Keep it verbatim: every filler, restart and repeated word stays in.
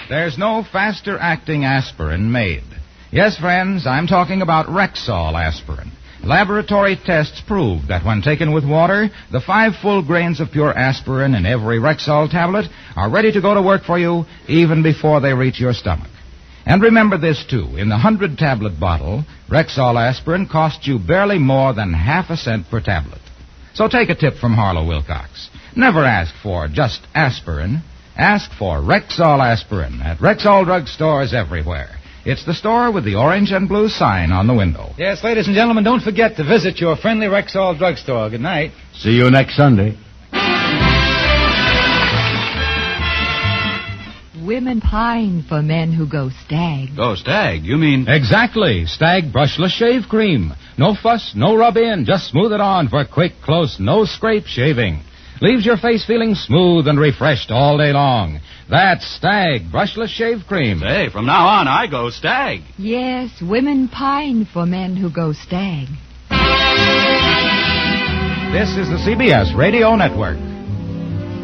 There's no faster-acting aspirin made. Yes, friends, I'm talking about Rexall aspirin. Laboratory tests prove that when taken with water, the five full grains of pure aspirin in every Rexall tablet are ready to go to work for you even before they reach your stomach. And remember this, too. In the hundred-tablet bottle, Rexall aspirin costs you barely more than half a cent per tablet. So take a tip from Harlow Wilcox. Never ask for just aspirin. Ask for Rexall aspirin at Rexall drug stores everywhere. It's the store with the orange and blue sign on the window. Yes, ladies and gentlemen, don't forget to visit your friendly Rexall drugstore. Good night. See you next Sunday. Women pine for men who go stag. Go stag? You mean... Exactly. Stag brushless shave cream. No fuss, no rub-in. Just smooth it on for quick, close, no-scrape shaving. Leaves your face feeling smooth and refreshed all day long. That's Stag brushless shave cream. Say, from now on, I go stag. Yes, women pine for men who go stag. This is the C B S Radio Network.